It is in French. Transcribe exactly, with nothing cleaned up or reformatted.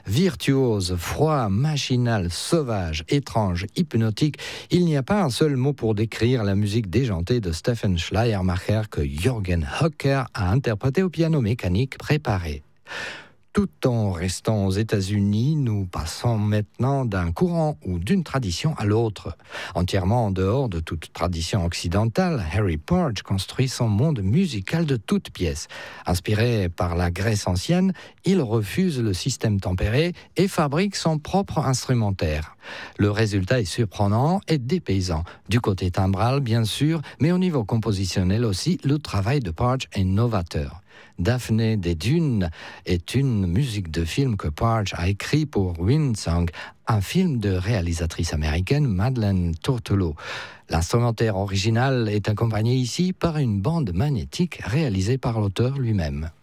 Virtuose, froid, machinal, sauvage, étrange, hypnotique, il n'y a pas un seul mot pour décrire la musique déjantée de Stefan Schleiermacher que Jürgen Höcker a interprété au piano mécanique préparé. Tout en restant aux États-Unis, nous passons maintenant d'un courant ou d'une tradition à l'autre. Entièrement en dehors de toute tradition occidentale, Harry Porch construit son monde musical de toutes pièces. Inspiré par la Grèce ancienne, il refuse le système tempéré et fabrique son propre instrumentaire. Le résultat est surprenant et dépaysant. Du côté timbral, bien sûr, mais au niveau compositionnel aussi, le travail de Porch est novateur. Daphné des Dunes est une musique de film que Porch a écrit pour Windsong, un film de réalisatrice américaine Madeleine Tortolo. L'instrumentaire original est accompagné ici par une bande magnétique réalisée par l'auteur lui-même.